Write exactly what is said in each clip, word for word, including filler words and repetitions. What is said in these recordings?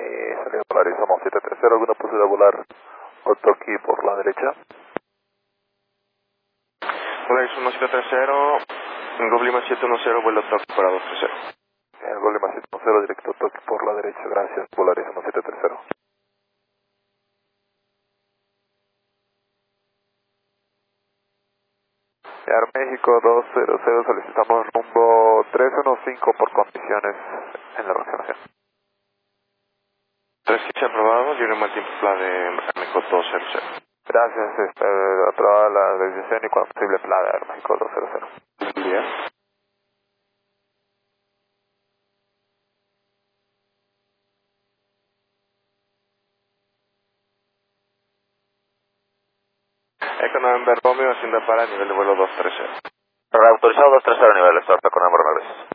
y salida Polaris uno siete tres cero, ¿alguna posibilidad de volar Otoki por la derecha? Polaris uno siete tres cero, Goblima siete uno cero, vuelo Otoki para dos tres cero. El Goblima siete uno cero, directo Otoki por la derecha, gracias, Polaris uno siete tres cero. Aeroméxico dos cero cero, solicitamos rumbo tres uno cinco por condiciones en la aproximación. tres quince aprobado, Junior Multipla de Aeroméxico dos cero cero. Gracias, este, aprobada la decisión y cuando posible plan de Aeroméxico dos cero cero. Buen día. Eco November Romeo, Hacienda para nivel de vuelo dos tres cero. Autorizado dos tres cero nivel, start con November Romeo.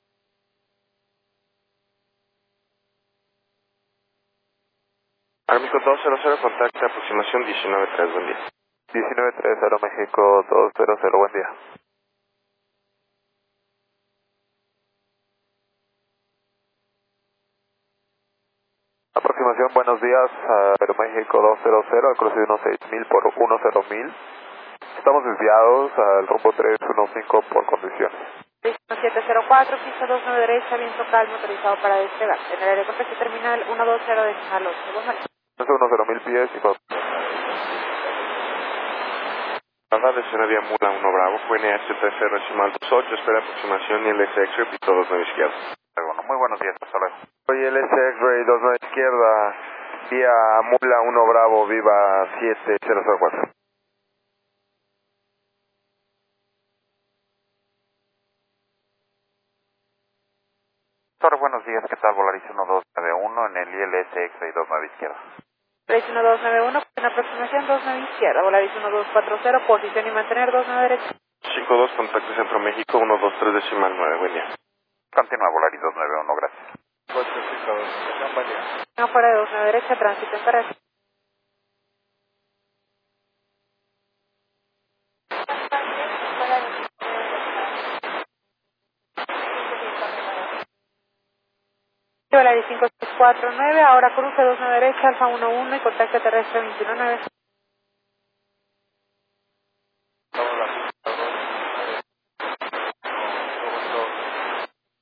Aeroméxico dos cero cero, contacto aproximación diecinueve tres, buen día. diecinueve tres, Aeroméxico dos cero cero, buen día. Aproximación, buenos días, Aeroméxico dos cero cero, al cruce de uno seis mil por uno cero mil. Estamos desviados al rumbo tres uno cinco por condiciones. siete cero cuatro, pista dos nueve derecha, viento calmo, autorizado para despegar. En el aeropuerto terminal uno dos cero decimal ocho. uno cero mil pies y con... Nada de escenario Mula uno Bravo, fue N S tres cero decimal dos ocho, espera aproximación y L S X-Ray, pito dos nueve izquierda. Bueno, muy buenos días, hasta luego. Soy L S X-Ray dos nueve izquierda, vía Mula uno Bravo, viva siete cero cero cuatro. Torre, buenos días, ¿qué tal? Volaris uno dos nueve uno en el I L S X-Ray dos nueve izquierda. Volaris uno dos nueve uno, en aproximación dos nueve izquierda, Volaris uno dos cuatro cero, posición y mantener dos nueve derecha. cinco dos, contacto Centro México, uno dos tres decimal nueve, buen día. Continúa Volaris dos nueve uno, gracias. cuatro cinco dos, buen día. Afuera de dos nueve derecha, tránsito en carrera. Volaris cinco seis cuatro nueve, ahora cruce dos nueve derecha, Alfa uno uno y contacto terrestre veintiuno nueve.